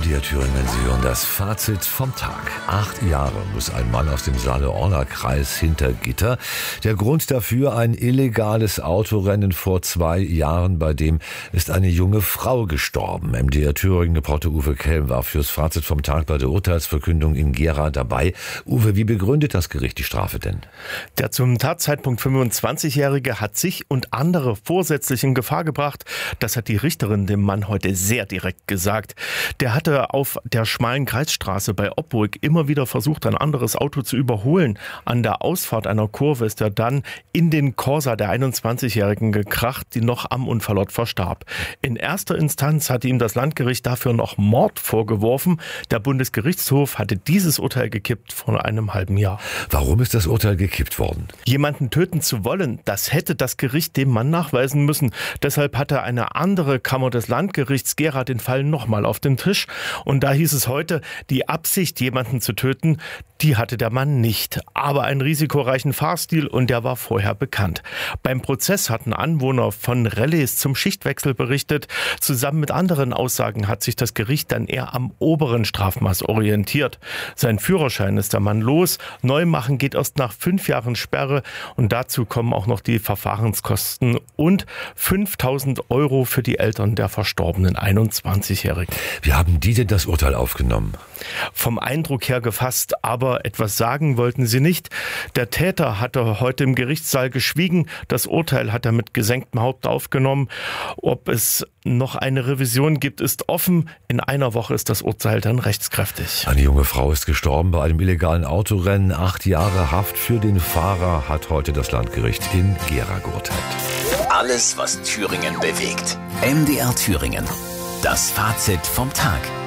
MDR Thüringen, Sie hören das Fazit vom Tag. 8 Jahre muss ein Mann aus dem Saale-Orla-Kreis hinter Gitter. Der Grund dafür: ein illegales Autorennen vor 2 Jahren, bei dem ist eine junge Frau gestorben. MDR Thüringen-Reporter Uwe Kelm war fürs Fazit vom Tag bei der Urteilsverkündung in Gera dabei. Uwe, wie begründet das Gericht die Strafe denn? Der zum Tatzeitpunkt 25-Jährige hat sich und andere vorsätzlich in Gefahr gebracht. Das hat die Richterin dem Mann heute sehr direkt gesagt. Der hatte auf der schmalen Kreisstraße bei Oppburg immer wieder versucht, ein anderes Auto zu überholen. An der Ausfahrt einer Kurve ist er dann in den Corsa der 21-Jährigen gekracht, die noch am Unfallort verstarb. In erster Instanz hatte ihm das Landgericht dafür noch Mord vorgeworfen. Der Bundesgerichtshof hatte dieses Urteil gekippt vor einem halben Jahr. Warum ist das Urteil gekippt worden? Jemanden töten zu wollen, das hätte das Gericht dem Mann nachweisen müssen. Deshalb hatte eine andere Kammer des Landgerichts Gera den Fall nochmal auf dem Tisch. Und da hieß es heute, die Absicht, jemanden zu töten, die hatte der Mann nicht. Aber einen risikoreichen Fahrstil, und der war vorher bekannt. Beim Prozess hatten Anwohner von Relais zum Schichtwechsel berichtet. Zusammen mit anderen Aussagen hat sich das Gericht dann eher am oberen Strafmaß orientiert. Sein Führerschein ist der Mann los. Neumachen geht erst nach 5 Jahren Sperre. Und dazu kommen auch noch die Verfahrenskosten und 5.000 € für die Eltern der verstorbenen 21-Jährigen. Wie haben die denn das Urteil aufgenommen? Vom Eindruck her gefasst, aber etwas sagen wollten sie nicht. Der Täter hatte heute im Gerichtssaal geschwiegen. Das Urteil hat er mit gesenktem Haupt aufgenommen. Ob es noch eine Revision gibt, ist offen. In einer Woche ist das Urteil dann rechtskräftig. Eine junge Frau ist gestorben bei einem illegalen Autorennen. 8 Jahre Haft für den Fahrer hat heute das Landgericht in Gera geurteilt. Alles, was Thüringen bewegt. MDR Thüringen. Das Fazit vom Tag.